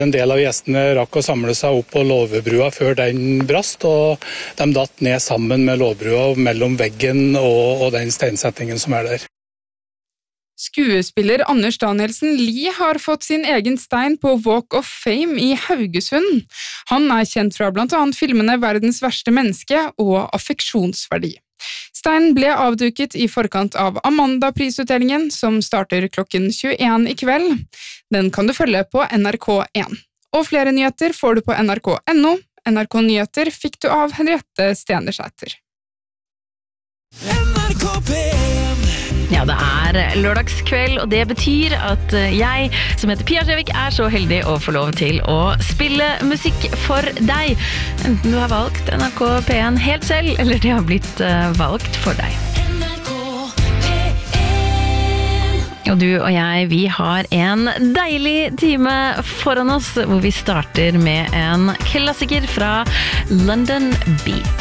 En del av gjestene rakk å samle seg opp på låvebrua før den brast, og de datt ned sammen med låvebrua mellom veggen og den steinsettingen som der. Skuespiller Anders Danielsen Lie har fått sin egen stein på Walk of Fame i Haugesund. Han kjent fra blant annet filmene Verdens verste menneske og Affeksjonsverdi. Steinen ble avduket i forkant av Amanda-prisutdelingen, som starter klokken 21 i kveld. Den kan du følge på NRK1. Og flere nyheter får du på nrk.no. NRK Nyheter fikk du av Henriette Stenersæter. Ja, det lørdagskveld, og det betyr at jeg, som heter Pia Gjevik, så heldig å få lov til å spille musikk for deg. Enten du har valgt NRK P1 helt selv, eller det har blitt valgt for deg. Og du og jeg, vi har en deilig time foran oss, hvor vi starter med en klassiker fra London Beat.